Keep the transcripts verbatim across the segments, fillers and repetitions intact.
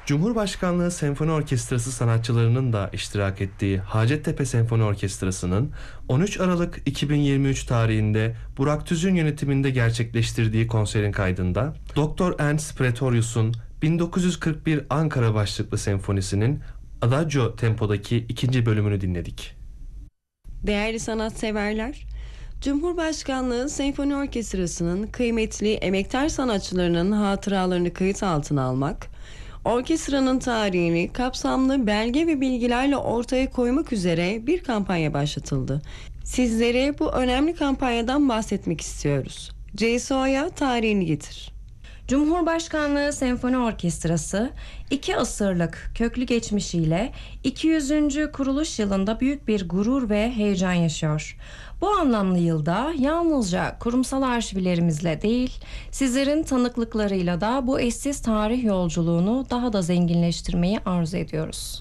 Cumhurbaşkanlığı Senfoni Orkestrası sanatçılarının da iştirak ettiği Hacettepe Senfoni Orkestrası'nın on üç Aralık iki bin yirmi üç tarihinde Burak Tüzün yönetiminde gerçekleştirdiği konserin kaydında Doktor Ernst Pretorius'un bin dokuz yüz kırk bir Ankara başlıklı senfonisinin Adagio tempodaki ikinci bölümünü dinledik. Değerli sanatseverler, Cumhurbaşkanlığı Senfoni Orkestrası'nın kıymetli emektar sanatçılarının hatıralarını kayıt altına almak, orkestranın tarihini kapsamlı belge ve bilgilerle ortaya koymak üzere bir kampanya başlatıldı. Sizlere bu önemli kampanyadan bahsetmek istiyoruz. C S O'ya tarihini getir. Cumhurbaşkanlığı Senfoni Orkestrası iki asırlık köklü geçmişiyle iki yüzüncü kuruluş yılında büyük bir gurur ve heyecan yaşıyor. Bu anlamlı yılda yalnızca kurumsal arşivlerimizle değil, sizlerin tanıklıklarıyla da bu eşsiz tarih yolculuğunu daha da zenginleştirmeyi arzu ediyoruz.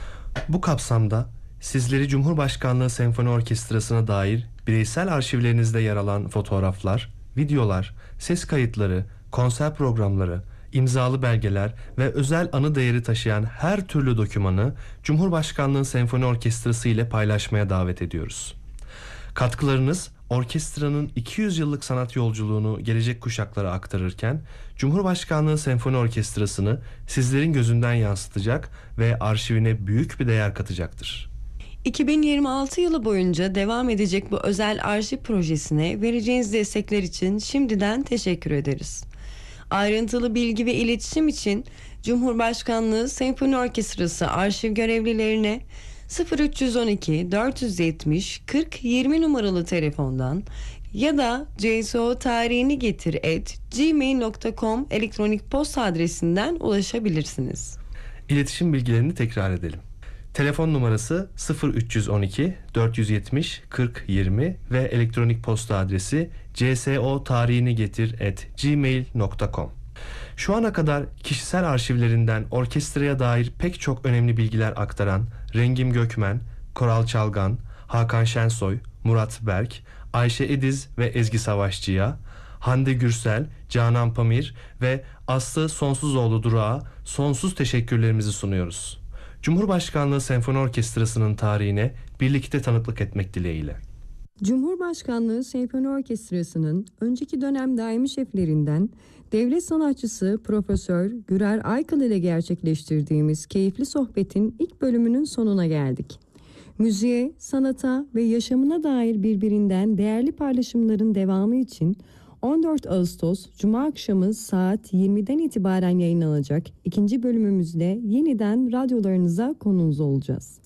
Bu kapsamda sizleri Cumhurbaşkanlığı Senfoni Orkestrası'na dair bireysel arşivlerinizde yer alan fotoğraflar, videolar, ses kayıtları, konser programları, imzalı belgeler ve özel anı değeri taşıyan her türlü dokümanı Cumhurbaşkanlığı Senfoni Orkestrası ile paylaşmaya davet ediyoruz. Katkılarınız orkestranın iki yüz yıllık sanat yolculuğunu gelecek kuşaklara aktarırken Cumhurbaşkanlığı Senfoni Orkestrası'nı sizlerin gözünden yansıtacak ve arşivine büyük bir değer katacaktır. iki bin yirmi altı yılı boyunca devam edecek bu özel arşiv projesine vereceğiniz destekler için şimdiden teşekkür ederiz. Ayrıntılı bilgi ve iletişim için Cumhurbaşkanlığı Senfoni Orkestrası arşiv görevlilerine sıfır üç yüz on iki dört yüz yetmiş kırk yirmi numaralı telefondan ya da c s o tarihini getir at gmail nokta com elektronik posta adresinden ulaşabilirsiniz. İletişim bilgilerini tekrar edelim. Telefon numarası sıfır üç yüz on iki dört yüz yetmiş kırk yirmi ve elektronik posta adresi c s o tarihini getir at gmail nokta com. Şu ana kadar kişisel arşivlerinden orkestraya dair pek çok önemli bilgiler aktaran Rengim Gökmen, Koral Çalgan, Hakan Şensoy, Murat Berk, Ayşe Ediz ve Ezgi Savaşçı'ya, Hande Gürsel, Canan Pamir ve Aslı Sonsuzoğlu Durak'a sonsuz teşekkürlerimizi sunuyoruz. Cumhurbaşkanlığı Senfoni Orkestrası'nın tarihine birlikte tanıklık etmek dileğiyle. Cumhurbaşkanlığı Senfoni Orkestrası'nın önceki dönem daimi şeflerinden devlet sanatçısı Profesör Gürer Aykal ile gerçekleştirdiğimiz keyifli sohbetin ilk bölümünün sonuna geldik. Müziğe, sanata ve yaşamına dair birbirinden değerli paylaşımların devamı için on dört Ağustos Cuma akşamı saat yirmiden itibaren yayınlanacak ikinci bölümümüzde yeniden radyolarınıza konuğunuz olacağız.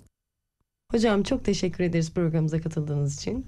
Hocam çok teşekkür ederiz programımıza katıldığınız için.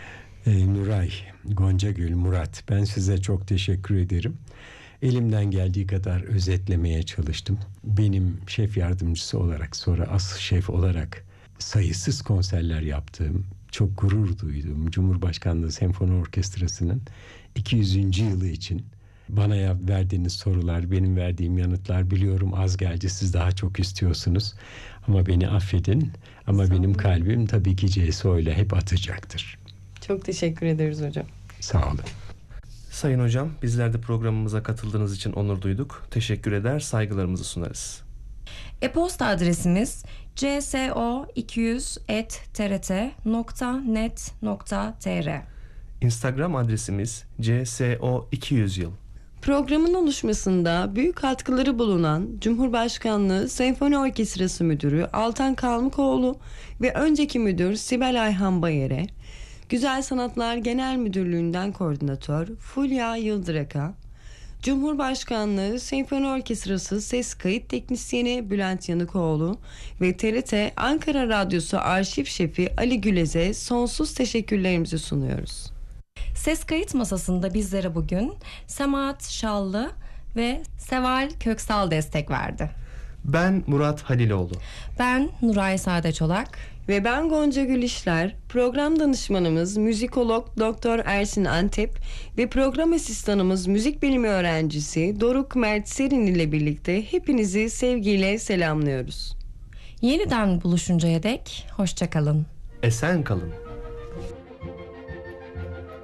Ee, Nuray, Goncagül, Murat, ben size çok teşekkür ederim. Elimden geldiği kadar özetlemeye çalıştım. Benim şef yardımcısı olarak, sonra as şef olarak sayısız konserler yaptığım, çok gurur duyduğum Cumhurbaşkanlığı Senfoni Orkestrası'nın iki yüzüncü yılı için bana ya verdiğiniz sorular, benim verdiğim yanıtlar biliyorum az geldi, siz daha çok istiyorsunuz. Ama beni affedin. Ama benim kalbim tabii ki C S O ile hep atacaktır. Çok teşekkür ederiz hocam. Sağ olun. Sayın hocam, bizler de programımıza katıldığınız için onur duyduk. Teşekkür eder, saygılarımızı sunarız. E-posta adresimiz c s o iki yüz at t r t nokta net nokta t r. Instagram adresimiz c s o iki yüz yıl. Programın oluşmasında büyük katkıları bulunan Cumhurbaşkanlığı Senfoni Orkestrası Müdürü Altan Kalmıkoğlu ve önceki müdür Sibel Ayhan Bayer'e, Güzel Sanatlar Genel Müdürlüğü'nden koordinatör Fulya Yıldırak'a, Cumhurbaşkanlığı Senfoni Orkestrası Ses Kayıt Teknisyeni Bülent Yanıkoğlu ve T R T Ankara Radyosu Arşiv Şefi Ali Gülez'e sonsuz teşekkürlerimizi sunuyoruz. Ses kayıt masasında bizlere bugün Semahat Şallı ve Seval Köksal destek verdi. Ben Murat Haliloğlu. Ben Nuray Sade Çolak. Ve ben Gonca Gülişler. Program danışmanımız müzikolog Doktor Ersin Antep ve program asistanımız müzik bilimi öğrencisi Doruk Mert Serin ile birlikte hepinizi sevgiyle selamlıyoruz. Yeniden buluşuncaya dek hoşça kalın. Esen kalın.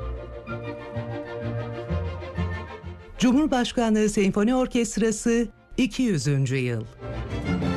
Cumhurbaşkanlığı Senfoni Orkestrası iki yüzüncü yıl.